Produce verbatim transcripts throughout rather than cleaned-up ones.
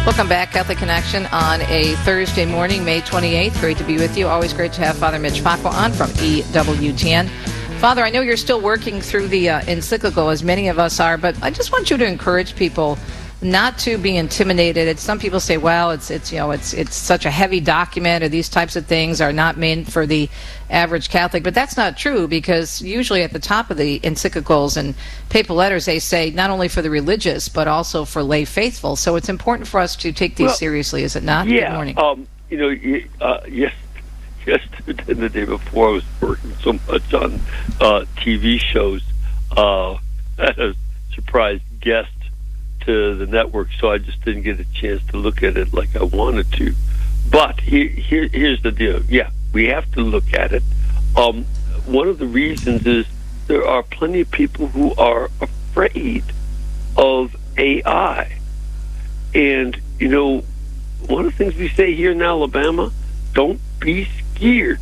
Welcome back, Catholic Connection, on a Thursday morning, May twenty-eighth. Great to be with you. Always great to have Father Mitch Pacwa on from E W T N. Father, I know you're still working through the uh, encyclical, as many of us are, but I just want you to encourage people not to be intimidated. It's, some people say, well, it's it's you know it's it's such a heavy document, or these types of things are not meant for the average Catholic. But that's not true, because usually at the top of the encyclicals and papal letters, they say not only for the religious but also for lay faithful. So it's important for us to take these well, seriously, is it not? Yeah. Good morning. Um, you know, uh, yes. Yesterday and the day before, I was working so much on uh, T V shows. Uh, I had a surprise guest to the network, so I just didn't get a chance to look at it like I wanted to. But here, here, here's the deal. Yeah, we have to look at it. Um, one of the reasons is there are plenty of people who are afraid of A I. And, you know, one of the things we say here in Alabama, don't be scared.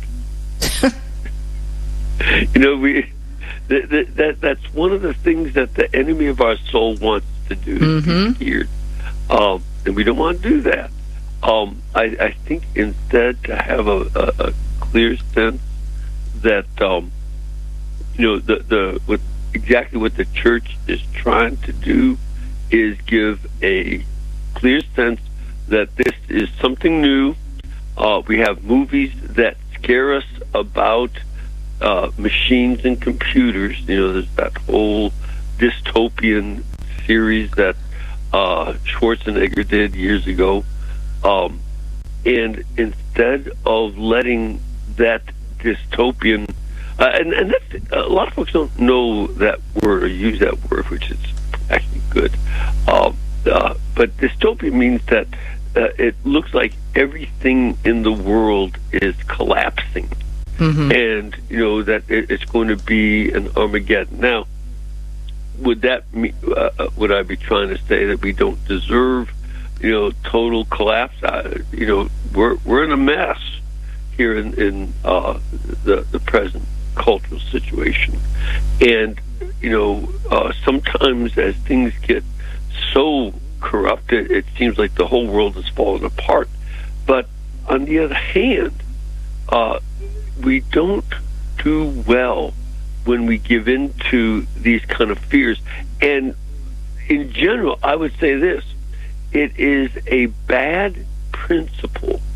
You know, we that, that, that that's one of the things that the enemy of our soul wants to do, mm-hmm. be scared. Um, and we don't want to do that. Um, I, I think instead to have a, a, a clear sense that, um, you know, the, the what exactly what the church is trying to do is give a clear sense that this is something new. Uh, we have movies that scare us about uh, machines and computers. You know, there's that whole dystopian series that uh, Schwarzenegger did years ago. Um, and instead of letting that dystopian, uh, and, and that's, a lot of folks don't know that word or use that word, which is actually good. Uh, uh, but dystopia means that uh, it looks like everything in the world is collapsing. Mm-hmm. And, you know, that it, it's going to be an Armageddon. Now, would that mean, uh, would I be trying to say that we don't deserve, you know, total collapse? Uh, you know, we're we're in a mess here in, in uh, the, the present cultural situation. And, you know, uh, sometimes as things get so corrupted, it seems like the whole world is falling apart. But on the other hand, uh, we don't do well when we give in to these kind of fears. And in general, I would say this: it is a bad principle